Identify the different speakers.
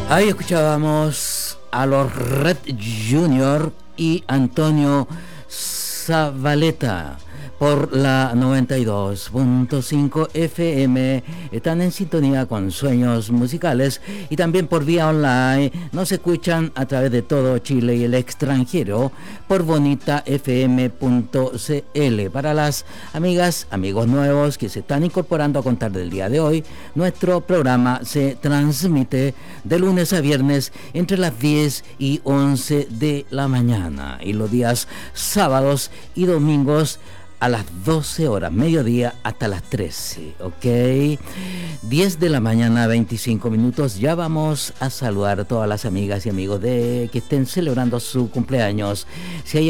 Speaker 1: Ahí escuchábamos a los Red Junior y Antonio Zavaleta por la 92.5 FM. Están en sintonía con Sueños Musicales y también por vía online nos escuchan a través de todo Chile y el extranjero por bonitafm.cl. Para las amigas, amigos nuevos que se están incorporando a contar del día de hoy, nuestro programa se transmite de lunes a viernes entre las 10 y 11 de la mañana y los días sábados y domingos a las 12 horas, mediodía hasta las 13, ¿ok? 10 de la mañana, 25 minutos. Ya vamos a saludar a todas las amigas y amigos que estén celebrando su cumpleaños. Si hay